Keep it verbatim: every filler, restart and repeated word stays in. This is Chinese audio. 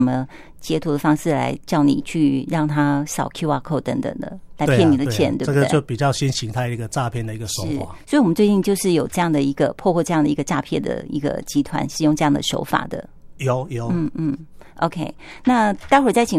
什么截图的方式来叫你去让他扫 Q R code 等等的，来骗你的钱， 对,、啊、对不对？ 这个就比较新形态的一个诈骗的一个手法。 所以我们最近就是有这样的一个破获这样的一个诈骗的一个集团，是用这样的手法的。 有有， 嗯嗯 ，OK， 那待会儿再请